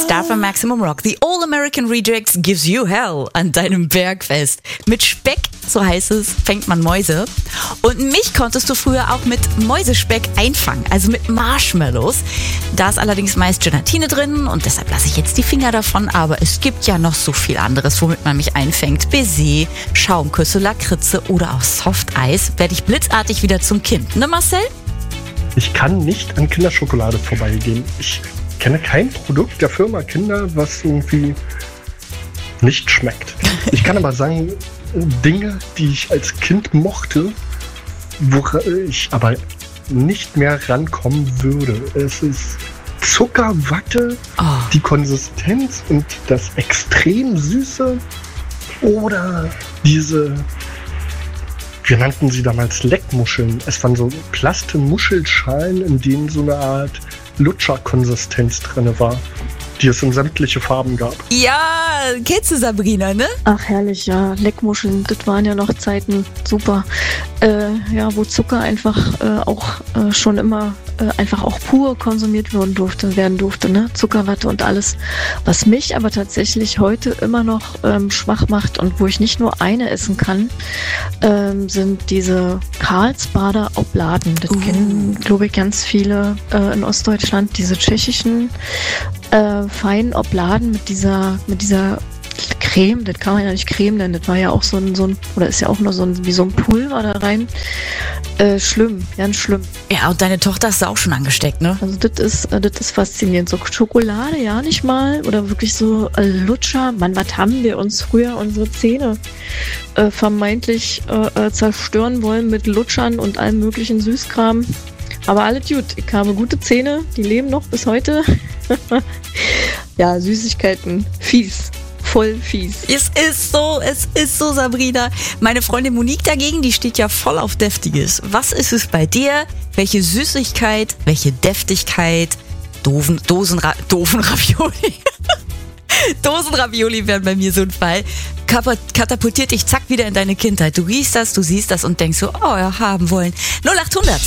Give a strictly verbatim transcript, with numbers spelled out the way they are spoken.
Start von Maximum Rock. The All American Rejects gives you hell an deinem Bergfest. Mit Speck, so heißt es, fängt man Mäuse. Und mich konntest du früher auch mit Mäusespeck einfangen, also mit Marshmallows. Da ist allerdings meist Gelatine drin und deshalb lasse ich jetzt die Finger davon. Aber es gibt ja noch so viel anderes, womit man mich einfängt. Baiser, Schaumküsse, Lakritze oder auch Softeis. Werde ich blitzartig wieder zum Kind. Ne, Marcel? Ich kann nicht an Kinderschokolade vorbeigehen. Ich kenne kein Produkt der Firma Kinder, was irgendwie nicht schmeckt. Ich kann aber sagen, Dinge, die ich als Kind mochte, wo ich aber nicht mehr rankommen würde. Es ist Zuckerwatte, oh. Die Konsistenz und das extrem Süße oder diese, wir nannten sie damals Leckmuscheln. Es waren so Plaste-Muschelschalen, in denen so eine Art Lutscherkonsistenz drin war, die es in sämtliche Farben gab. Ja, kennst du Sabrina, ne? Ach herrlich, ja. Leckmuscheln, das waren ja noch Zeiten super. Äh, ja, wo Zucker einfach äh, auch äh, schon immer äh, einfach auch pur konsumiert werden durfte, werden durfte, ne? Zuckerwatte und alles. Was mich aber tatsächlich heute immer noch ähm, schwach macht und wo ich nicht nur eine essen kann, ähm, sind diese Karlsbader Obladen. Das uh. kennen, glaube ich, ganz viele äh, in Ostdeutschland, diese tschechischen Äh, feinen Obladen mit dieser, mit dieser Creme, das kann man ja nicht Creme nennen, das war ja auch so ein, so ein oder ist ja auch nur so ein, wie so ein Pulver da rein. Äh, schlimm, ganz schlimm. Ja, und deine Tochter hast du auch schon angesteckt, ne? Also das ist, äh, das ist faszinierend. So Schokolade ja nicht mal oder wirklich so äh, Lutscher. Mann, was haben wir uns früher unsere Zähne äh, vermeintlich äh, zerstören wollen mit Lutschern und allem möglichen Süßkram. Aber alles gut. Ich habe gute Zähne, die leben noch bis heute. Ja, Süßigkeiten, fies. Voll fies. Es ist so, es ist so, Sabrina. Meine Freundin Monique dagegen, die steht ja voll auf Deftiges. Was ist es bei dir? Welche Süßigkeit, welche Deftigkeit? Doofen, Dosenra- doofen Ravioli. Dosenravioli wären bei mir so ein Fall. Katapultiert dich zack wieder in deine Kindheit. Du riechst das, du siehst das und denkst so, oh ja, haben wollen. null acht hundert